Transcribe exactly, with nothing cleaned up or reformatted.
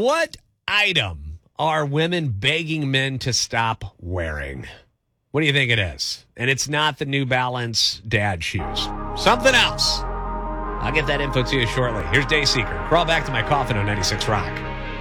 What item are women begging men to stop wearing? What do you think it is? And it's not the New Balance dad shoes. Something else. I'll get that info to you shortly. Here's Dayseeker. Crawl back to my coffin on ninety-six Rock.